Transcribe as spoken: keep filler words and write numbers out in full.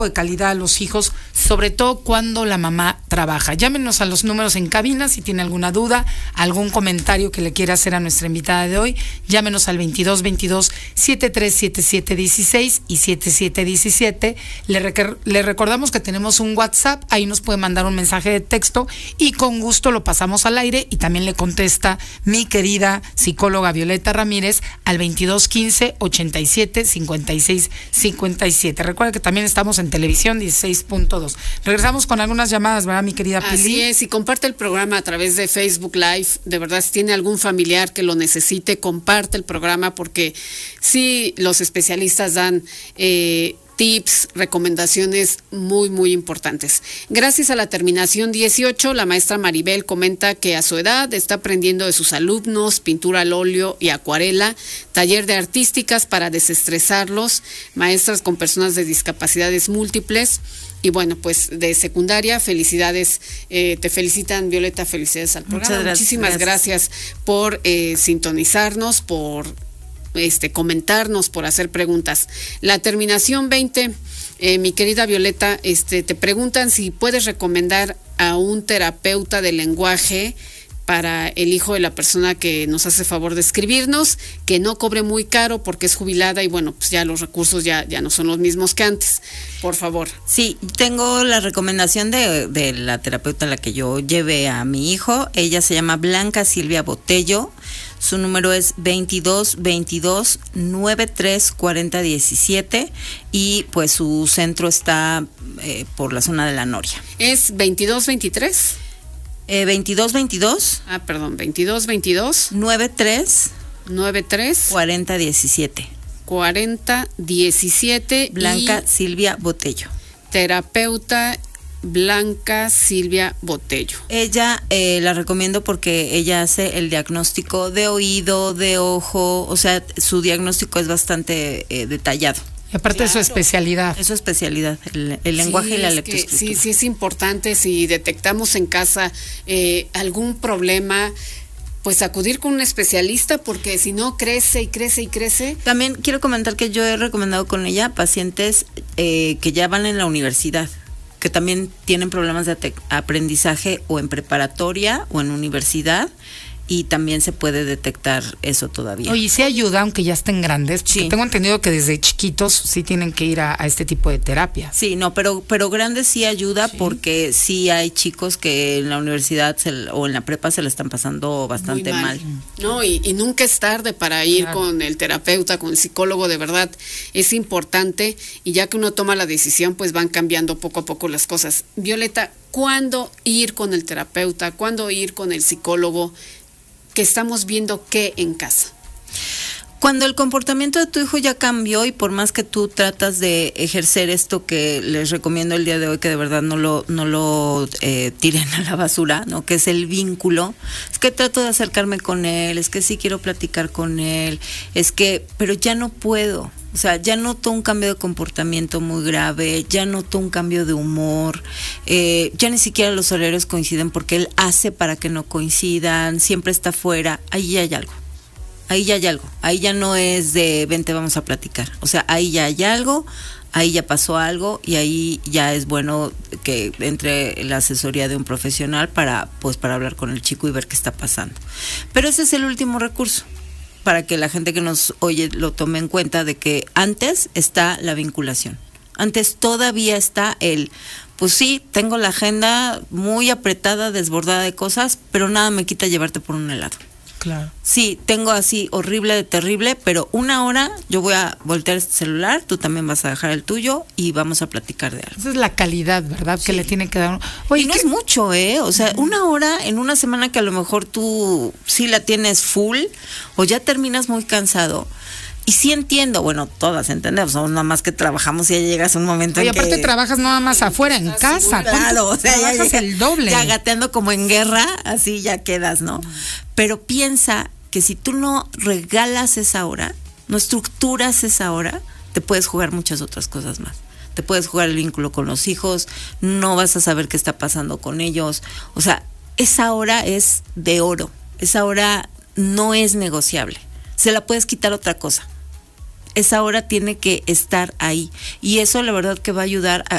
de calidad a los hijos, sobre todo cuando la mamá trabaja. Llámenos a los números en cabina si tiene alguna duda, algún comentario que le quiera hacer a nuestra invitada de hoy. Llámenos al veintidós veintidós, setenta y tres setenta y siete dieciséis y setenta y siete diecisiete. Le, rec- le recordamos que tenemos un WhatsApp, ahí nos puede mandar un mensaje de texto y con gusto lo pasamos al aire y también le contesta mi querida psicóloga Violeta Ramírez al veintidós quince, ochenta y siete, cincuenta y seis, cincuenta y siete. Recuerda que también estamos en televisión dieciséis punto dos. Regresamos con algunas llamadas, ¿verdad, mi querida Pili? Así es, y comparte el programa a través de Facebook Live. De verdad, si tiene algún familiar que lo necesite, comparte el programa, porque sí, los especialistas dan eh, tips, recomendaciones muy, muy importantes. Gracias a la terminación dieciocho, la maestra Maribel comenta que a su edad está aprendiendo de sus alumnos pintura al óleo y acuarela, taller de artísticas para desestresarlos, maestras con personas de discapacidades múltiples. Y bueno, pues de secundaria, felicidades, eh, te felicitan, Violeta, felicidades al programa. Muchas gracias, Muchísimas gracias, gracias por eh, sintonizarnos, por este comentarnos, por hacer preguntas. La terminación veinte, eh, mi querida Violeta, este, te preguntan si puedes recomendar a un terapeuta de lenguaje para el hijo de la persona que nos hace favor de escribirnos, que no cobre muy caro porque es jubilada y bueno, pues ya los recursos ya, ya no son los mismos que antes. Por favor. Sí, tengo la recomendación de, de la terapeuta a la que yo llevé a mi hijo. Ella se llama Blanca Silvia Botello. Su número es veintidós veintidós, noventa y tres cuarenta diecisiete y pues su centro está eh, por la zona de La Noria. ¿Es veintidós veintitrés? Eh, veintidós veintidós. Ah, perdón, veintidós veintidós. noventa y tres. noventa y tres. cuarenta diecisiete. cuarenta diecisiete. Blanca Silvia Botello. Terapeuta Blanca Silvia Botello. Ella eh, la recomiendo porque ella hace el diagnóstico de oído, de ojo, o sea, su diagnóstico es bastante eh, detallado. Y aparte claro. de su especialidad. Es su especialidad, el, el lenguaje sí, y la es lectoescritura. Sí, sí es importante, si detectamos en casa eh, algún problema, pues acudir con un especialista, porque si no crece y crece y crece. También quiero comentar que yo he recomendado con ella pacientes eh, que ya van en la universidad, que también tienen problemas de aprendizaje o en preparatoria o en universidad, y también se puede detectar eso todavía. Oye, ¿sí ayuda aunque ya estén grandes? Porque sí. Tengo entendido que desde chiquitos sí tienen que ir a, a este tipo de terapia. Sí, no, pero pero grandes sí ayuda, sí. Porque sí hay chicos que en la universidad se, o en la prepa se le están pasando bastante mal. mal. No, y, y nunca es tarde para ir claro. con el terapeuta, con el psicólogo, de verdad, es importante, y ya que uno toma la decisión, pues van cambiando poco a poco las cosas. Violeta, ¿cuándo ir con el terapeuta? ¿Cuándo ir con el psicólogo? Que estamos viendo qué en casa. Cuando el comportamiento de tu hijo ya cambió y por más que tú tratas de ejercer esto que les recomiendo el día de hoy, que de verdad no lo no lo eh, tiren a la basura, ¿no? Que es el vínculo. Es que trato de acercarme con él, es que sí quiero platicar con él, es que, pero ya no puedo. O sea, ya noto un cambio de comportamiento muy grave, ya noto un cambio de humor, eh, ya ni siquiera los horarios coinciden porque él hace para que no coincidan, siempre está fuera. Ahí ya hay algo, ahí ya hay algo, ahí ya no es de vente vamos a platicar. O sea, ahí ya hay algo, ahí ya pasó algo y ahí ya es bueno que entre la asesoría de un profesional para, pues, para hablar con el chico y ver qué está pasando. Pero ese es el último recurso, para que la gente que nos oye lo tome en cuenta, de que antes está la vinculación. Antes todavía está el, pues sí, tengo la agenda muy apretada, desbordada de cosas, pero nada me quita llevarte por un helado. Claro. Sí, tengo así horrible de terrible, pero una hora yo voy a voltear este celular, tú también vas a dejar el tuyo y vamos a platicar de algo. Esa es la calidad, ¿verdad? Sí. Que le tiene que dar. Oye, y no ¿qué? Es mucho, ¿eh? O sea, uh-huh. una hora en una semana que a lo mejor tú sí la tienes full o ya terminas muy cansado. Y sí entiendo, bueno, todas entendemos, somos nada más que trabajamos y ya llegas a un momento Oye, en que... Y aparte trabajas nada más afuera, en casa. Claro, o sea, trabajas ya, el doble. Ya gateando como en guerra, así ya quedas, ¿no? Pero piensa que si tú no regalas esa hora, no estructuras esa hora, te puedes jugar muchas otras cosas más. Te puedes jugar el vínculo con los hijos, no vas a saber qué está pasando con ellos. O sea, esa hora es de oro, esa hora no es negociable. Se la puedes quitar otra cosa. Esa hora tiene que estar ahí. Y eso la verdad que va a ayudar a,